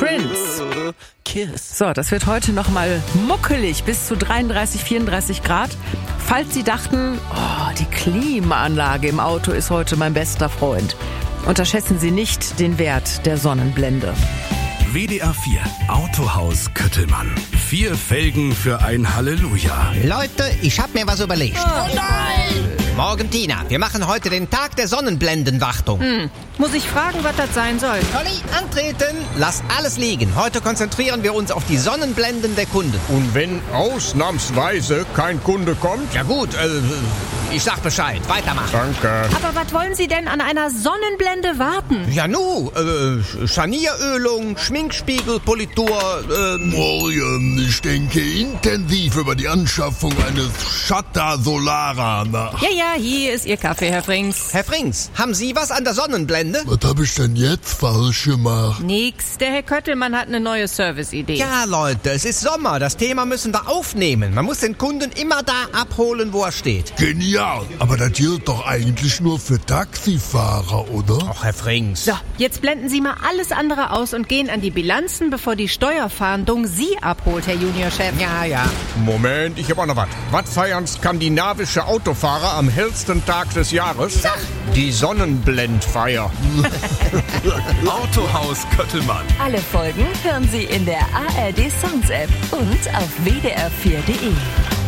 Prince. So, das wird heute nochmal muckelig, bis zu 33, 34 Grad. Falls Sie dachten, die Klimaanlage im Auto ist heute mein bester Freund, unterschätzen Sie nicht den Wert der Sonnenblende. WDR 4 Autohaus Köttelmann. 4 Felgen für ein Halleluja. Leute, ich hab mir was überlegt. Oh nein! Morgen, Tina. Wir machen heute den Tag der Sonnenblendenwartung. Muss ich fragen, was das sein soll? Conny, antreten. Lass alles liegen. Heute konzentrieren wir uns auf die Sonnenblenden der Kunden. Und wenn ausnahmsweise kein Kunde kommt? Ja gut, ich sag Bescheid. Weitermachen. Danke. Aber was wollen Sie denn an einer Sonnenblende warten? Ja Scharnierölung, Schminkspiegel, Politur, Ich denke intensiv über die Anschaffung eines Shutter Solara nach. Ja, hier ist Ihr Kaffee, Herr Frings. Herr Frings, haben Sie was an der Sonnenblende? Was habe ich denn jetzt falsch gemacht? Nix, der Herr Köttelmann hat eine neue Service-Idee. Ja, Leute, es ist Sommer. Das Thema müssen wir aufnehmen. Man muss den Kunden immer da abholen, wo er steht. Genial, aber das gilt doch eigentlich nur für Taxifahrer, oder? Ach, Herr Frings. So, jetzt blenden Sie mal alles andere aus und gehen an die Bilanzen, bevor die Steuerfahndung Sie abholt, Herr Juniorchef. Ja. Moment, ich hab auch noch was. Was feiern skandinavische Autofahrer am hellsten Tag des Jahres? Die Sonnenblendfeier. Autohaus Köttelmann. Alle Folgen hören Sie in der ARD Sounds App und auf wdr4.de.